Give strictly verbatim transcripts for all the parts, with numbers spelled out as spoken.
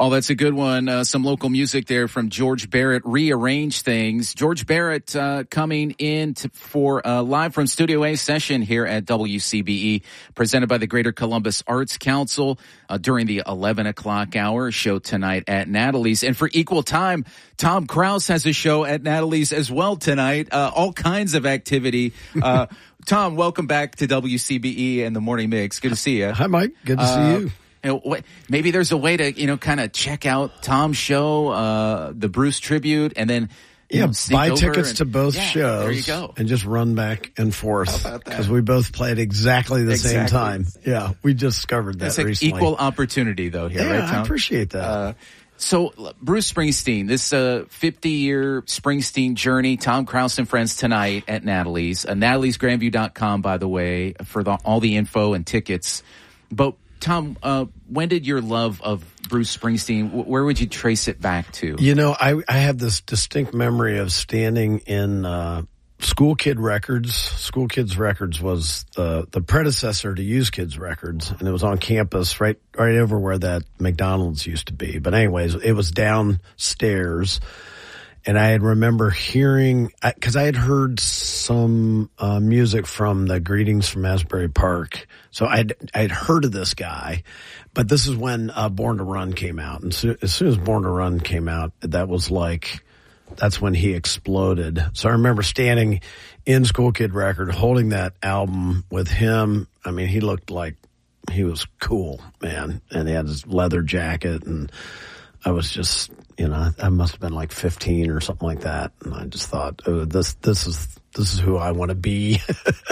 Oh, that's a good one. Uh, some local music there from George Barrett, Rearrange Things. George Barrett uh, coming in to, for a live from Studio A session here at W C B E, presented by the Greater Columbus Arts Council uh, during the eleven o'clock hour show tonight at Natalie's. And for equal time, Tom Krause has a show at Natalie's as well tonight. Uh, all kinds of activity. Uh, Tom, welcome back to W C B E and the Morning Mix. Good to see you. Hi, Mike. Good to uh, see you. You know, what, maybe there's a way to, you know, kind of check out Tom's show, uh, the Bruce tribute, and then yeah, know, buy tickets and, to both yeah, shows. There you go. And just run back and forth because we both played exactly the exactly. same time. Yeah, we discovered that It's like recently. equal opportunity, though. Here, yeah, right, Tom? I appreciate that. Uh, so, Bruce Springsteen, this uh, fifty-year Springsteen journey, Tom Krause and friends tonight at Natalie's. Uh, Natalie's Grandview dot com, by the way, for the, all the info and tickets. But Tom, uh, when did your love of Bruce Springsteen, where would you trace it back to? You know, I, I have this distinct memory of standing in uh, School Kid Records. School Kids Records was the, the predecessor to Used Kids Records, and it was on campus right right over where that McDonald's used to be. But anyways, it was downstairs. And I had remember hearing, because I, I had heard some uh, music from the Greetings from Asbury Park. So I'd, I'd heard of this guy, but this is when uh, Born to Run came out. And so, as soon as Born to Run came out, that was like, that's when he exploded. So I remember standing in School Kid Record, holding that album with him. I mean, he looked like he was cool, man. And he had his leather jacket, and I was just, you know, I must have been like fifteen or something like that. And I just thought, oh, this, this is, this is who I want to be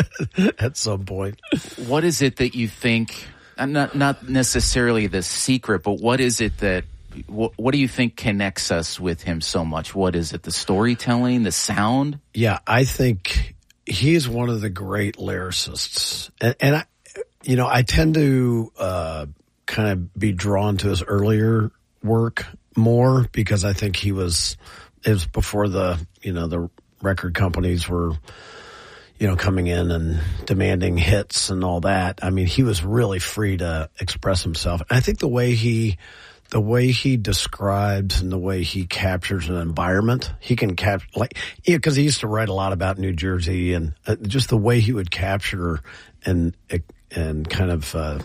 at some point. What is it that you think, not, not necessarily the secret, but what is it that, what, what do you think connects us with him so much? What is it? The storytelling, the sound? Yeah, I think he is one of the great lyricists. And, and I, you know, I tend to, uh, kind of be drawn to his earlier work more because I think he was, it was before the, you know, the record companies were, you know, coming in and demanding hits and all that. I mean, he was really free to express himself. And I think the way he, the way he describes and the way he captures an environment, he can capture, like, yeah, because he used to write a lot about New Jersey, and uh, just the way he would capture and, and kind of, uh,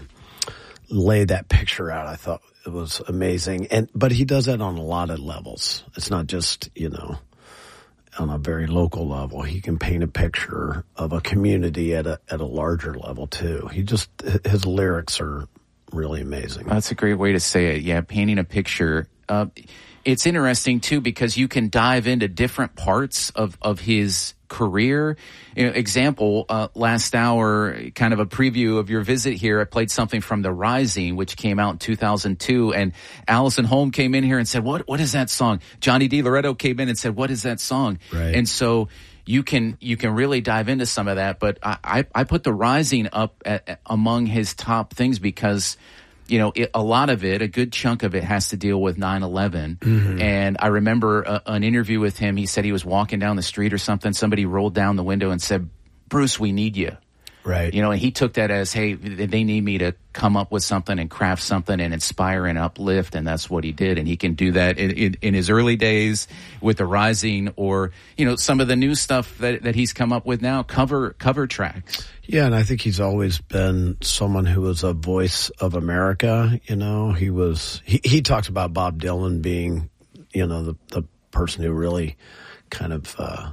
lay that picture out, I thought it was amazing. And, but he does that on a lot of levels. It's not just, you know, on a very local level. He can paint a picture of a community at a, at a larger level too. He just, his lyrics are really amazing. That's a great way to say it. Yeah. Painting a picture. Uh, it's interesting too, because you can dive into different parts of, of his career. You know, example, uh, last hour, kind of a preview of your visit here, I played something from The Rising, which came out in two thousand two, and Allison Holm came in here and said, what, what is that song? Johnny D. Loretto came in and said, what is that song? Right. And so you can, you can really dive into some of that, but I, I, I put The Rising up at, at, among his top things because, you know, it, a lot of it, a good chunk of it has to deal with nine eleven. Mm-hmm. And I remember a, an interview with him. He said he was walking down the street or something. Somebody rolled down the window and said, Bruce, we need you. Right. You know, and he took that as, hey, they need me to come up with something and craft something and inspire and uplift. And that's what he did. And he can do that in, in, in his early days with The Rising, or, you know, some of the new stuff that, that he's come up with now, cover, cover tracks. Yeah. And I think he's always been someone who was a voice of America. You know, he was, he, he talks about Bob Dylan being, you know, the, the person who really kind of, uh,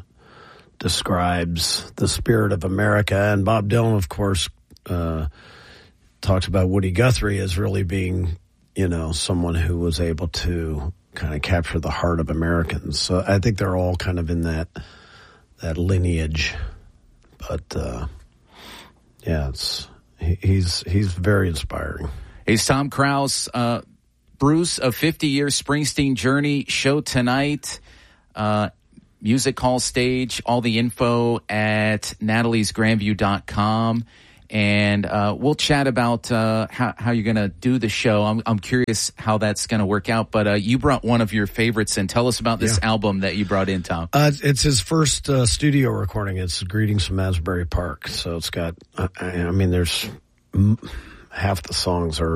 describes the spirit of America. And Bob Dylan, of course, uh, talks about Woody Guthrie as really being, you know, someone who was able to kind of capture the heart of Americans. So I think they're all kind of in that, that lineage. But, uh, yeah, it's, he, he's, he's very inspiring. He's Tom Krause. Uh, Bruce, a fifty-year Springsteen journey show tonight. Uh, Music Hall stage, all the info at Natalie's Grandview dot com. And uh, we'll chat about uh, how, how you're going to do the show. I'm, I'm curious how that's going to work out. But uh, you brought one of your favorites in. Tell us about this yeah. album that you brought in, Tom. Uh, it's his first uh, studio recording. It's Greetings from Asbury Park. So it's got, I, I mean, there's half the songs are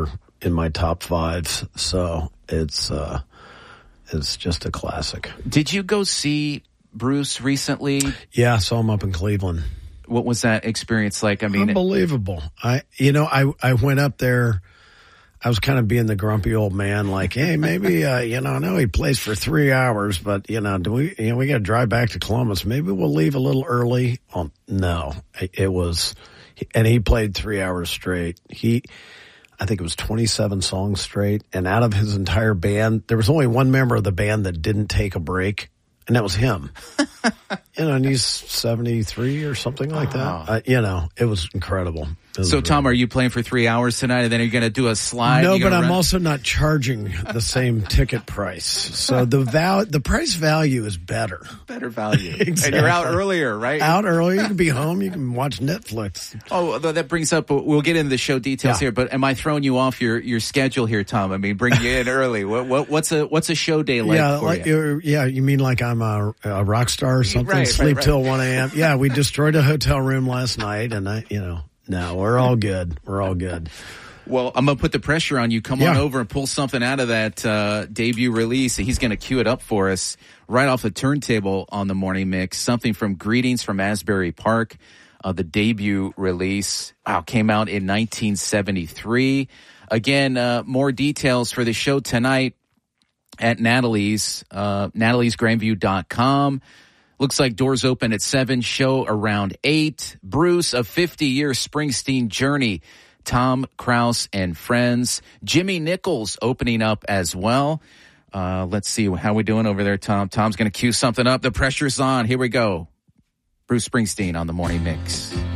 in my top fives. So it's uh, it's just a classic. Did you go see Bruce recently? Yeah, I saw him up in Cleveland. What was that experience like? I mean, unbelievable. I, you know, I, I went up there. I was kind of being the grumpy old man, like, hey, maybe, uh, you know, I know he plays for three hours, but, you know, do we, you know, we got to drive back to Columbus. Maybe we'll leave a little early. Oh, no, it was, and he played three hours straight. He, I think it was twenty-seven songs straight. And out of his entire band, there was only one member of the band that didn't take a break. And that was him. You know, and he's seventy-three or something like that. Oh. Uh, you know, it was incredible. It was so, really Tom, are you playing for three hours tonight, and then are you going to do a slide? No, but I'm run? also not charging the same ticket price. So the val- the price value is better. Better value. Exactly. And you're out earlier, right? Out earlier. You can be home. You can watch Netflix. Oh, that brings up, we'll get into the show details Yeah. here, but am I throwing you off your, your schedule here, Tom? I mean, bring you in early. What, what, what's a, what's a show day like yeah, for like you? you're, yeah, you mean like I'm a, a rock star or something? Right, Sleep right, right. till one a.m. Yeah, we destroyed a hotel room last night, and I, you know, no, we're all good. We're all good. Well, I'm going to put the pressure on you. Come Yeah. on over and pull something out of that uh, debut release. He's going to cue it up for us right off the turntable on the morning mix. Something from Greetings from Asbury Park, uh, the debut release. Wow, came out in nineteen seventy-three. Again, uh, more details for the show tonight at Natalie's, uh, natalies grandview dot com. Looks like doors open at seven, show around eight. Bruce, a fifty-year Springsteen journey. Tom Krause and Friends. Jimmy Nichols opening up as well. Uh, let's see how we doing over there, Tom. Tom's going to cue something up. The pressure's on. Here we go. Bruce Springsteen on the Morning Mix.